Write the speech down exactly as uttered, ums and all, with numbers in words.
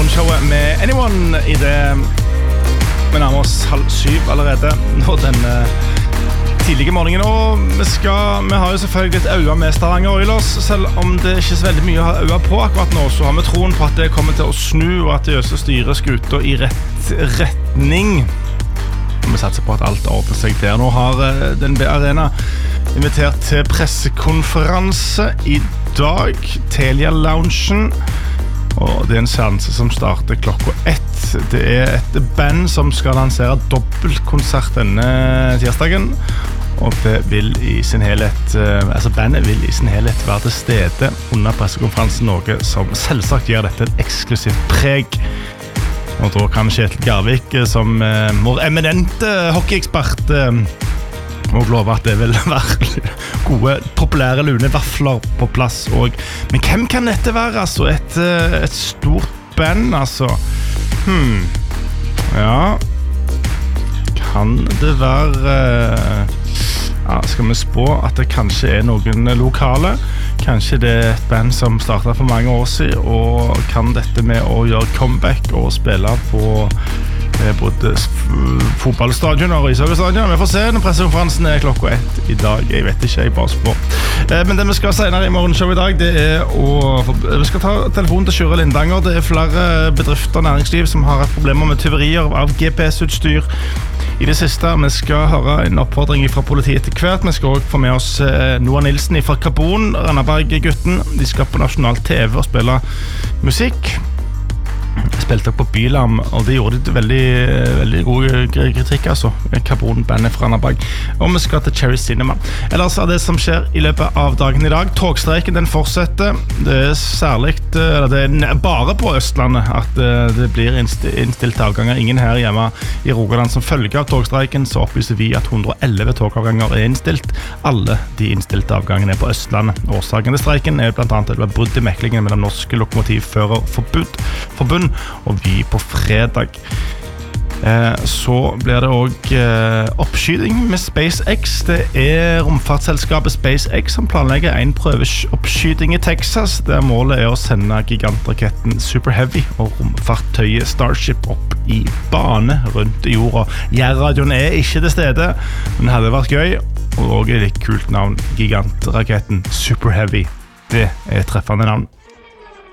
morgenshowet med Anyone I det vi nærmer oss halv syv allerede nå den tidlige morgenen, og vi, skal, vi har jo selvfølgelig litt øye med Stavanger Oilers, selv om det ikke er så veldig mye å ha øye på akkurat nå, så har vi troen på at det kommer til å snu, og at det også styrer skuta I rett retning. Vi satser på at alt ordner seg der. Nå har den B Arena invitert til pressekonferanse I dag, Telia-loungen, og det er en seanse som starter klokka ett. Det er et band som skal lansere dobbeltkonsert denne tirsdagen, og det vil I sin helhet, altså bandet vil I sin helhet være til stede under pressekonferansen, noe som selvsagt gir dette et eksklusivt preg. Og da kan Kjetil Garvik som eh, vår eminente hockeyekspert eh, og love at det vil være gode, populære lunevafler på plass. Og, men hvem kan dette være? Altså, et, et stort band, altså. Hmm. Ja. Kan det være... Eh, ja, skal vi spå at det kanskje er noen lokale? Kanskje det er et band som startet for mange år siden, og kan dette med å gjøre comeback og spille på eh, både fotballstadion og ishockeystadion. Vi får se når pressekonferansen er klokka ett I dag. Jeg vet ikke, jeg bare spår. Eh, men det vi skal senere I morgenshow I dag, det er å... Vi skal ta telefonen til Kjøre Lindanger. Det er flere bedrifter og næringsliv som har hatt problemer med tyverier av G P S-utstyr I det siste. Vi skal høre en oppfordring fra politiet til hvert. Vi skal også få med oss Noah Nilsen fra Carbon, Randaberg-gutten. De skal på nasjonal TV og spille musikk. Jeg spilte på Bylarm, og det gjorde de veldig, veldig god kritikk, altså. Carbon-bandet fra Randaberg. Og vi skal til Cherry Cinema. Ellers er det som skjer I løpet av dagen I dag. Togstreiken, den fortsetter. Det er særlig, eller det er bare på Østlandet at det blir innstilt avganger. Ingen her hjemme I Rogaland som følger av togstreiken, så opplyser vi at hundre og elleve togavganger er innstilt. Alle de innstilte avgangene er på Østlandet. Årsaken til streiken er blant annet at det var brudd I meklingen mellom Norske Lokomotivførerforbund forbund, og vi på fredag. Eh, så blir det også eh, oppskyting med SpaceX. Det er romfartsselskapet SpaceX som planlegger en prøveoppskyting I Texas, der målet er å sende gigantraketten Super Heavy og romfartøyet Starship opp I bane rundt jorda. Jærradioen er ikke til stede, men det hadde vært gøy, og også et litt kult navn, gigantraketten Super Heavy. Det er et treffende navn.